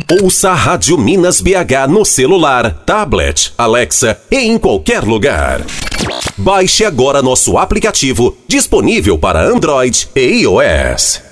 Ouça a Rádio Minas BH no celular, tablet, Alexa e em qualquer lugar. Baixe agora nosso aplicativo, disponível para Android e iOS.